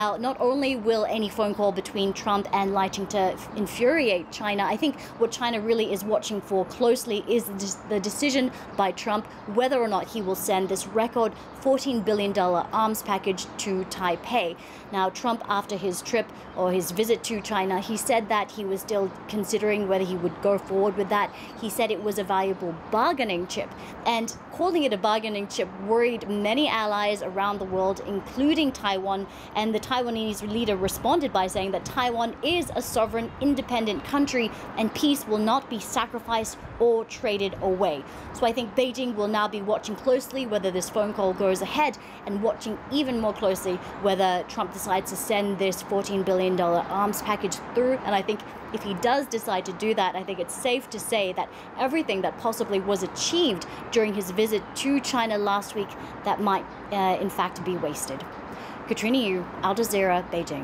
Now, not only will any phone call between Trump and Lai Ching-te infuriate China, I think what China really is watching for closely is the decision by Trump whether or not he will send this record $14 billion arms package to Taipei. Now, Trump, after his trip or his visit to China, he said that he was still considering whether he would go forward with that. He said it was a valuable bargaining chip. And calling it a bargaining chip worried many allies around the world, including Taiwan. And the Taiwanese leader responded by saying that Taiwan is a sovereign, independent country and peace will not be sacrificed or traded away. So I think Beijing will now be watching closely whether this phone call goes ahead and watching even more closely whether Trump decides to send this $14 billion arms package through. And I think if he does decide to do that, I think it's safe to say that everything that possibly was achieved during his visit to China last week, that might in fact be wasted. Katrina Yu, Al Jazeera, Beijing.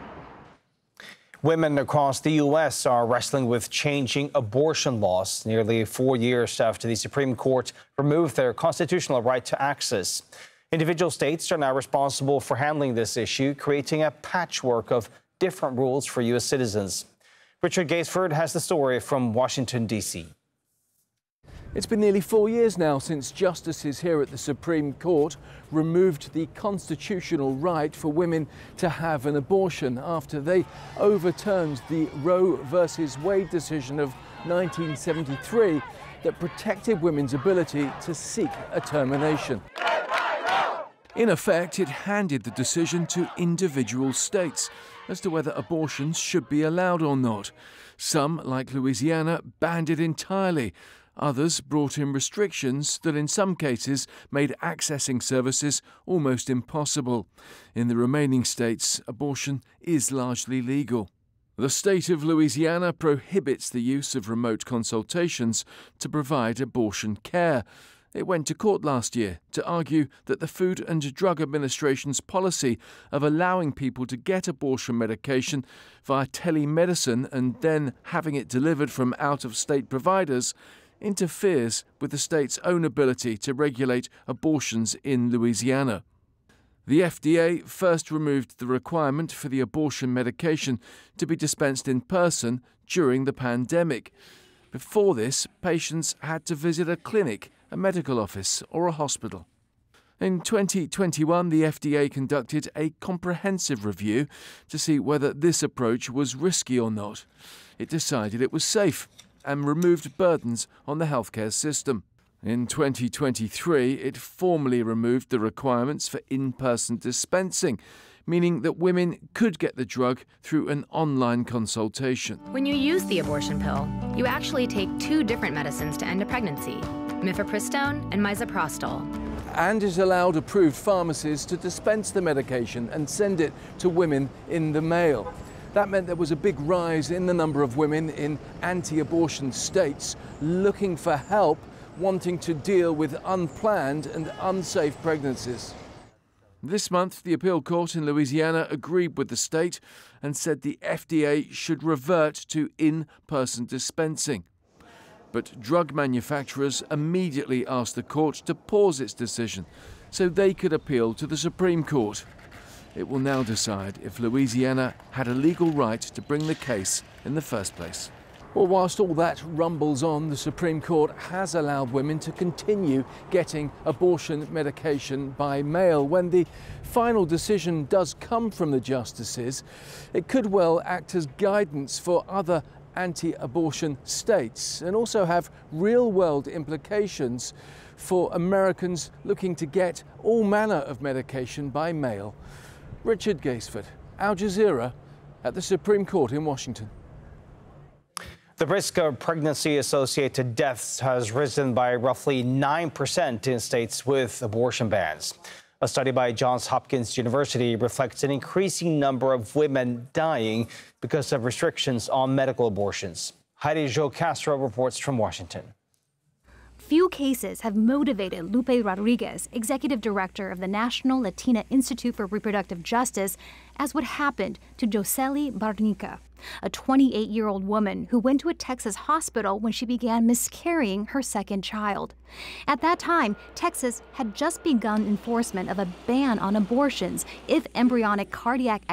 Women across the U.S. are wrestling with changing abortion laws nearly 4 years after the Supreme Court removed their constitutional right to access. Individual states are now responsible for handling this issue, creating a patchwork of different rules for U.S. citizens. Richard Gaisford has the story from Washington, D.C. It's been nearly 4 years now since justices here at the Supreme Court removed the constitutional right for women to have an abortion after they overturned the Roe versus Wade decision of 1973 that protected women's ability to seek a termination. In effect, it handed the decision to individual states as to whether abortions should be allowed or not. Some, like Louisiana, banned it entirely. Others brought in restrictions that in some cases made accessing services almost impossible. In the remaining states, abortion is largely legal. The state of Louisiana prohibits the use of remote consultations to provide abortion care. It went to court last year to argue that the Food and Drug Administration's policy of allowing people to get abortion medication via telemedicine and then having it delivered from out-of-state providers interferes with the state's own ability to regulate abortions in Louisiana. The FDA first removed the requirement for the abortion medication to be dispensed in person during the pandemic. Before this, patients had to visit a clinic, a medical office or a hospital. In 2021, the FDA conducted a comprehensive review to see whether this approach was risky or not. It decided it was safe and removed burdens on the healthcare system. In 2023, it formally removed the requirements for in-person dispensing, meaning that women could get the drug through an online consultation. When you use the abortion pill, you actually take two different medicines to end a pregnancy, mifepristone and misoprostol. And it allowed approved pharmacies to dispense the medication and send it to women in the mail. That meant there was a big rise in the number of women in anti-abortion states looking for help, wanting to deal with unplanned and unsafe pregnancies. This month, the appeal court in Louisiana agreed with the state and said the FDA should revert to in-person dispensing. But drug manufacturers immediately asked the court to pause its decision so they could appeal to the Supreme Court. It will now decide if Louisiana had a legal right to bring the case in the first place. Well, whilst all that rumbles on, the Supreme Court has allowed women to continue getting abortion medication by mail. When the final decision does come from the justices, it could well act as guidance for other anti-abortion states and also have real-world implications for Americans looking to get all manner of medication by mail. Richard Gaisford, Al Jazeera, at the Supreme Court in Washington. The risk of pregnancy-associated deaths has risen by roughly 9% in states with abortion bans. A study by Johns Hopkins University reflects an increasing number of women dying because of restrictions on medical abortions. Heidi Jo Castro reports from Washington. Few cases have motivated Lupe Rodriguez, executive director of the National Latina Institute for Reproductive Justice, as what happened to Josely Barnica, a 28-year-old woman who went to a Texas hospital when she began miscarrying her second child. At that time, Texas had just begun enforcement of a ban on abortions if embryonic cardiac